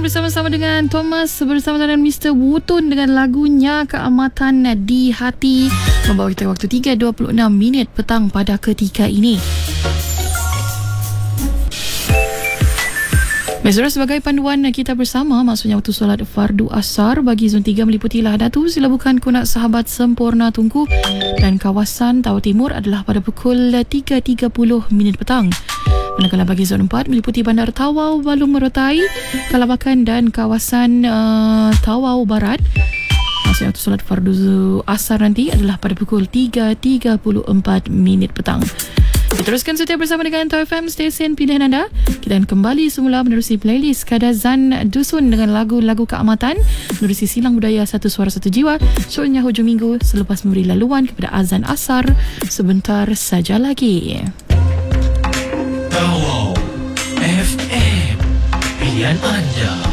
bersama-sama dengan Thomas, bersama dengan Mr. Wutun dengan lagunya Keamatan di Hati, membawa kita waktu 3.26 petang pada ketika ini. Mesra, sebagai panduan kita bersama, maksudnya waktu solat fardu asar bagi zon 3 meliputi Lahadatu, Silabukan, Kunat, Sahabat, Sempurna, Tunku dan kawasan Tawau Timur adalah pada pukul 3.30 petang. Manakala bagi zon 4 meliputi Bandar Tawau, Balung Merotai, Kalabakan dan kawasan Tawau Barat, maksudnya waktu solat fardu asar nanti adalah pada pukul 3.34 petang. Teruskan setia bersama dengan Toy FM, stesen pilihan anda. Kita akan kembali semula menerusi playlist Kadazan Dusun dengan lagu-lagu keamatan menerusi Silang Budaya Satu Suara Satu Jiwa, syurnya hujung minggu selepas memberi laluan kepada azan asar sebentar saja lagi. Tawau FM, pilihan anda.